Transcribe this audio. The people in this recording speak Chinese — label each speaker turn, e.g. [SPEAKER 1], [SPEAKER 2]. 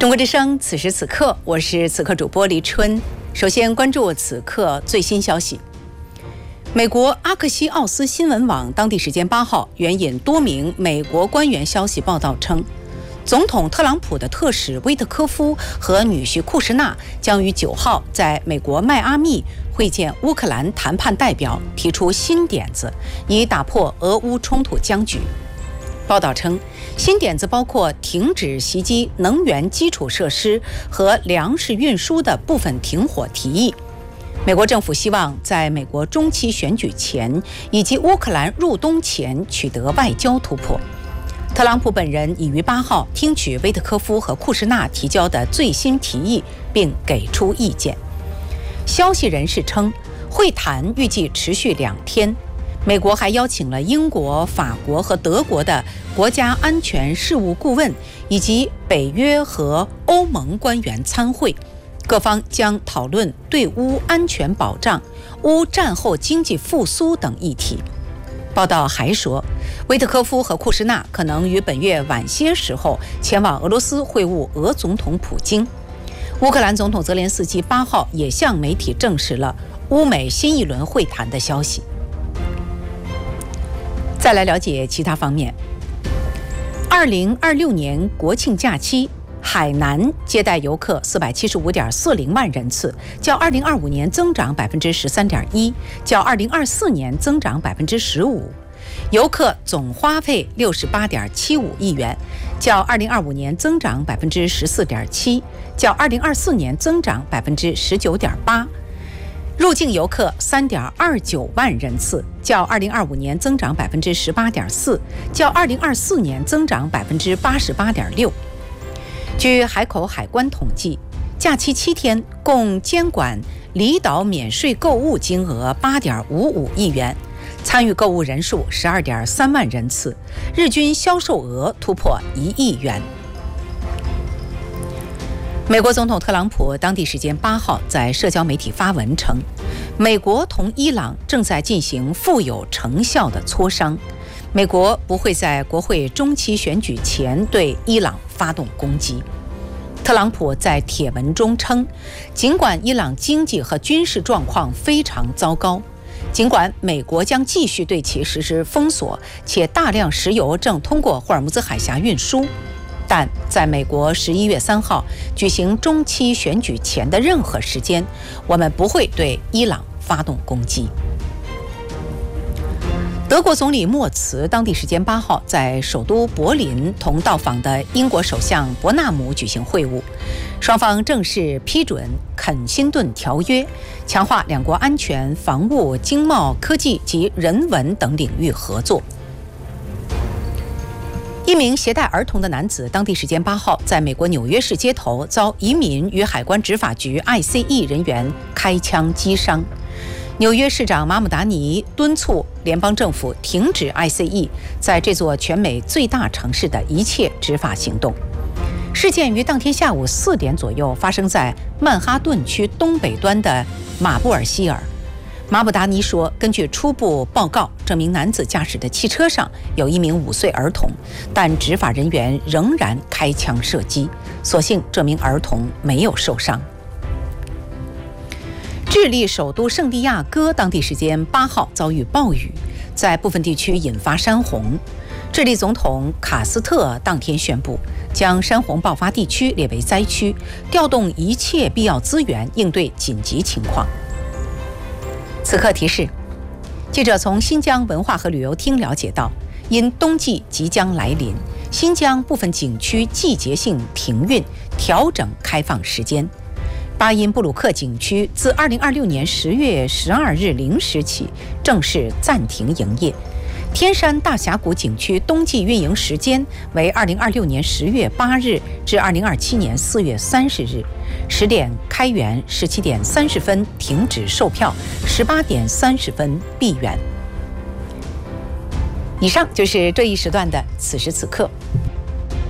[SPEAKER 1] 中国之声，此时此刻，我是此刻主播黎春。首先关注此刻最新消息。美国阿克西奥斯新闻网当地时间8号援引多名美国官员消息报道称，总统特朗普的特使威特科夫和女婿库什纳将于9号在美国迈阿密会见乌克兰谈判代表，提出新点子，以打破俄乌冲突僵局。报道称，新点子包括停止袭击能源基础设施和粮食运输的部分停火提议。美国政府希望在美国中期选举前以及乌克兰入冬前取得外交突破。特朗普本人已于8号听取威特科夫和库什纳提交的最新提议，并给出意见。消息人士称，会谈预计持续2天。美国还邀请了英国、法国和德国的国家安全事务顾问以及北约和欧盟官员参会，各方将讨论对乌安全保障、乌战后经济复苏等议题。报道还说，威特科夫和库什纳可能于本月晚些时候前往俄罗斯会晤俄总统普京。乌克兰总统泽连斯基8号也向媒体证实了乌美新一轮会谈的消息。再来了解其他方面。2026年国庆假期，海南接待游客475.40万人次，较2025年增长13.1%，较2024年增长15%。游客总花费68.75亿元，较2025年增长14.7%，较2024年增长19.8%。入境游客3.29万人次，较2025年增长18.4%，较2024年增长88.6%。据海口海关统计，假期7天共监管离岛免税购物金额8.55亿元，参与购物人数12.3万人次，日均销售额突破1亿元。美国总统特朗普当地时间8号在社交媒体发文称，美国同伊朗正在进行富有成效的磋商，美国不会在国会中期选举前对伊朗发动攻击。特朗普在帖文中称，尽管伊朗经济和军事状况非常糟糕，尽管美国将继续对其实施封锁，且大量石油正通过霍尔木兹海峡运输，但在美国11月3号举行中期选举前的任何时间，我们不会对伊朗发动攻击。德国总理默茨当地时间8号在首都柏林同到访的英国首相伯纳姆举行会晤，双方正式批准肯辛顿条约，强化两国安全、防务、经贸、科技及人文等领域合作。一名携带儿童的男子当地时间8号在美国纽约市街头遭移民与海关执法局 ICE 人员开枪击伤。纽约市长马姆达尼敦促联邦政府停止 ICE 在这座全美最大城市的一切执法行动。事件于当天下午4点左右发生在曼哈顿区东北端的马布尔希尔。马布达尼说，根据初步报告，这名男子驾驶的汽车上有一名5岁儿童，但执法人员仍然开枪射击，所幸这名儿童没有受伤。智利首都圣地亚哥当地时间8号遭遇暴雨，在部分地区引发山洪。智利总统卡斯特当天宣布，将山洪爆发地区列为灾区，调动一切必要资源应对紧急情况。此刻提示，记者从新疆文化和旅游厅了解到，因冬季即将来临，新疆部分景区季节性停运，调整开放时间。巴音布鲁克景区自2026年10月12日0时起正式暂停营业。天山大峡谷景区冬季运营时间为2026年10月8日至2027年4月30日，10点开园，17点30分停止售票，18点30分闭园。以上就是这一时段的此时此刻。